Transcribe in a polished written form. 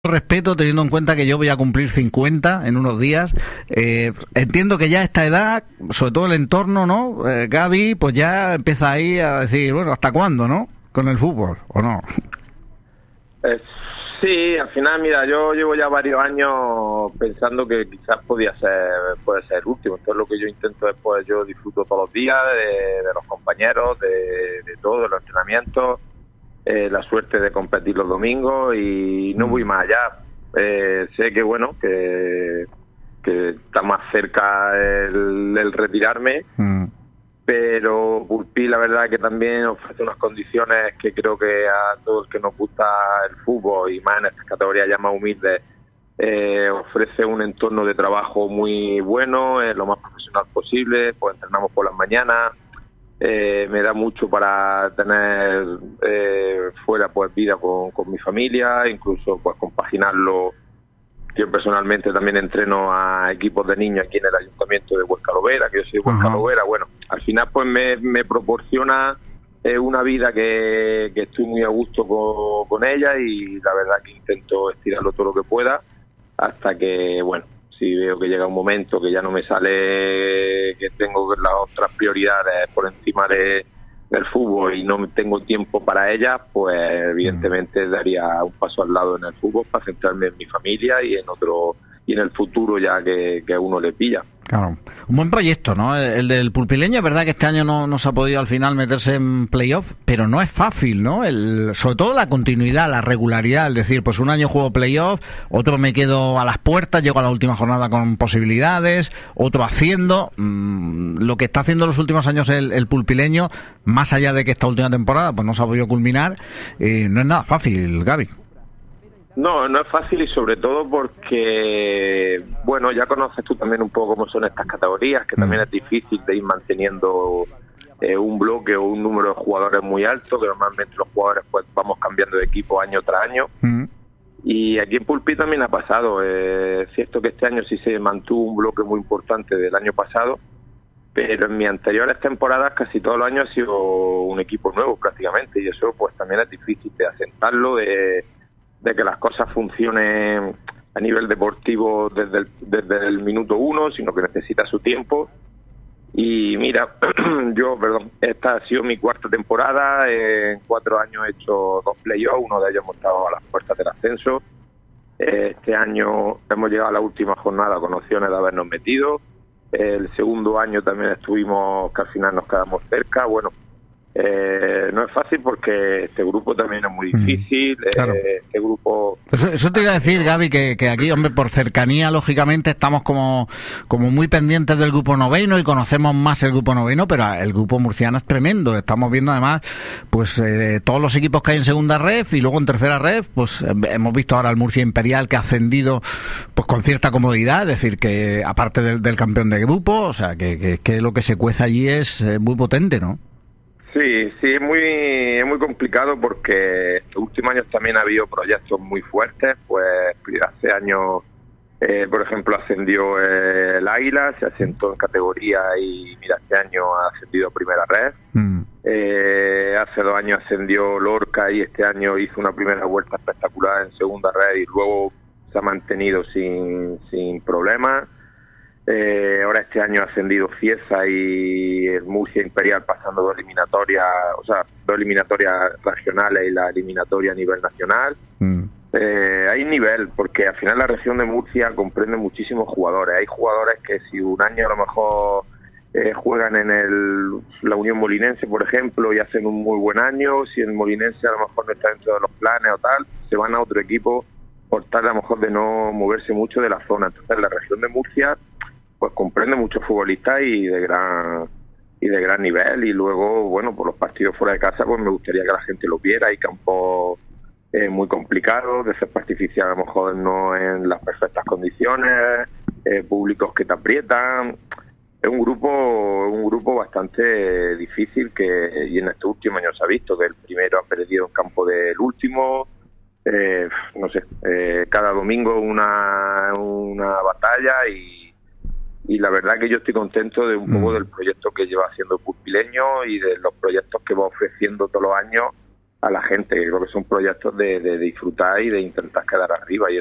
Respeto, teniendo en cuenta que yo voy a cumplir 50 en unos días. Entiendo que ya a esta edad, sobre todo el entorno, ¿no? Gaby, pues ya empieza ahí a decir, bueno, ¿hasta cuándo, no? Con el fútbol, ¿o no? Sí, al final, mira, yo llevo ya varios años pensando que quizás puede ser el último. Entonces lo que yo intento es, pues yo disfruto todos los días de los compañeros, de todo, de los entrenamientos, la suerte de competir los domingos y no voy más allá. Sé que bueno, que está más cerca el retirarme, pero Pulpí la verdad que también ofrece unas condiciones que creo que a todo el que nos gusta el fútbol y más en estas categorías ya más humildes, ofrece un entorno de trabajo muy bueno, lo más profesional posible, pues entrenamos por las mañanas. Me da mucho para tener fuera pues vida con mi familia, incluso pues compaginarlo. Yo personalmente también entreno a equipos de niños aquí en el Ayuntamiento de Huesca Lovera, que yo soy de Huesca Lovera. Bueno, al final pues me proporciona una vida que estoy muy a gusto con ella, y la verdad que intento estirarlo todo lo que pueda hasta que, bueno, si veo que llega un momento que ya no me sale, que tengo las otras prioridades por encima del fútbol y no tengo tiempo para ellas, pues evidentemente daría un paso al lado en el fútbol para centrarme en mi familia y en el futuro ya que a uno le pilla. Claro. Un buen proyecto, ¿no? El del Pulpileño. Es verdad que este año no se ha podido al final meterse en playoff, pero no es fácil, ¿no? Sobre todo la continuidad, la regularidad, es decir, pues un año juego playoff, otro me quedo a las puertas, llego a la última jornada con posibilidades, otro haciendo lo que está haciendo los últimos años el Pulpileño, más allá de que esta última temporada pues no se ha podido culminar, no es nada fácil, Gaby. No es fácil, y sobre todo porque, bueno, ya conoces tú también un poco cómo son estas categorías, que también es difícil de ir manteniendo un bloque o un número de jugadores muy alto, que normalmente los jugadores pues vamos cambiando de equipo año tras año. Y aquí en Pulpí también ha pasado. Es cierto que este año sí se mantuvo un bloque muy importante del año pasado, pero en mis anteriores temporadas casi todos los años ha sido un equipo nuevo prácticamente, y eso pues también es difícil de asentarlo, de que las cosas funcionen a nivel deportivo desde el minuto uno, sino que necesita su tiempo. Y mira, esta ha sido mi cuarta temporada, en 4 años he hecho 2 playoffs, uno de ellos hemos estado a las puertas del ascenso. Este año hemos llegado a la última jornada con opciones de habernos metido. El segundo año también estuvimos, que al final nos quedamos cerca. Bueno, no es fácil porque este grupo también es muy difícil. Claro. Este grupo... Eso te iba a decir, Gaby, que aquí, hombre, por cercanía, lógicamente, estamos como muy pendientes del grupo noveno y conocemos más el grupo noveno, pero el grupo murciano es tremendo. Estamos viendo, además, pues todos los equipos que hay en segunda ref y luego en tercera ref, pues hemos visto ahora el Murcia Imperial, que ha ascendido pues con cierta comodidad, es decir, que aparte del campeón de grupo, o sea, que lo que se cuece allí es muy potente, ¿no? Sí, es muy complicado porque estos últimos años también ha habido proyectos muy fuertes. Pues hace años, por ejemplo, ascendió el Águila, se asentó en categoría y mira, este año ha ascendido a primera red. Hace 2 años ascendió Lorca y este año hizo una primera vuelta espectacular en segunda red y luego se ha mantenido sin problemas. Ahora este año ha ascendido Cieza y el Murcia Imperial, pasando 2 eliminatorias, o sea, 2 eliminatorias regionales y la eliminatoria a nivel nacional. Hay nivel, porque al final la región de Murcia comprende muchísimos jugadores. Hay jugadores que si un año a lo mejor juegan en la Unión Molinense, por ejemplo, y hacen un muy buen año, si el Molinense a lo mejor no está dentro de los planes o tal, se van a otro equipo por tal a lo mejor de no moverse mucho de la zona. Entonces la región de Murcia pues comprende muchos futbolistas y de gran nivel, y luego, bueno, por los partidos fuera de casa pues me gustaría que la gente lo viera. Hay campos muy complicados, de césped artificial a lo mejor no en las perfectas condiciones, públicos que te aprietan. Es un grupo bastante difícil y en estos últimos años se ha visto que el primero ha perdido en campo del último. No sé, cada domingo una batalla, y la verdad que yo estoy contento de un poco del proyecto que lleva haciendo el Pulpileño y de los proyectos que va ofreciendo todos los años, a la gente. Creo que son proyectos de disfrutar y de intentar quedar arriba, y